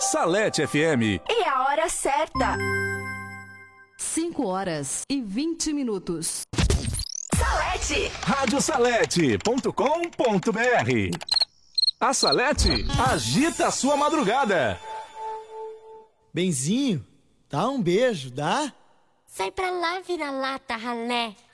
Salete FM. E a hora certa. 5h20. Salete. Radiosalete.com.br. A Salete agita a sua madrugada. Benzinho, dá um beijo, dá? Sai pra lá, vira-lata, ralé.